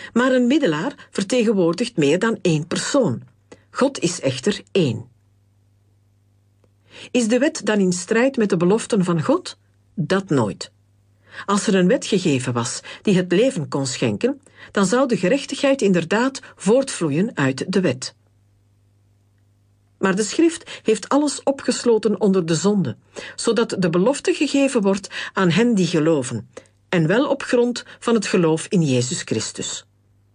Maar een middelaar vertegenwoordigt meer dan één persoon. God is echter één. Is de wet dan in strijd met de beloften van God? Dat nooit. Als er een wet gegeven was die het leven kon schenken, dan zou de gerechtigheid inderdaad voortvloeien uit de wet. Maar de schrift heeft alles opgesloten onder de zonde, zodat de belofte gegeven wordt aan hen die geloven, en wel op grond van het geloof in Jezus Christus.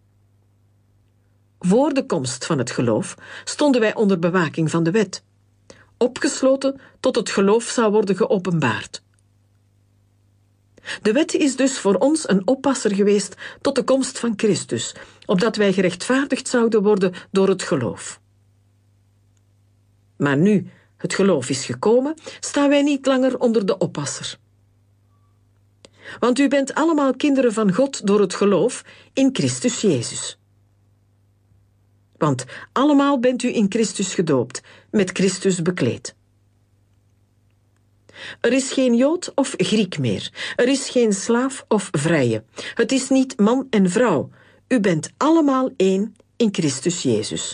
Voor de komst van het geloof stonden wij onder bewaking van de wet, opgesloten tot het geloof zou worden geopenbaard. De wet is dus voor ons een oppasser geweest tot de komst van Christus, opdat wij gerechtvaardigd zouden worden door het geloof. Maar nu het geloof is gekomen, staan wij niet langer onder de oppasser. Want u bent allemaal kinderen van God door het geloof in Christus Jezus. Want allemaal bent u in Christus gedoopt, met Christus bekleed. Er is geen Jood of Griek meer. Er is geen slaaf of vrije. Het is niet man en vrouw. U bent allemaal één in Christus Jezus.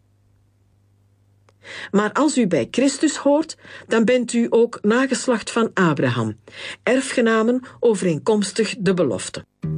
Maar als u bij Christus hoort, dan bent u ook nageslacht van Abraham, erfgenamen overeenkomstig de belofte.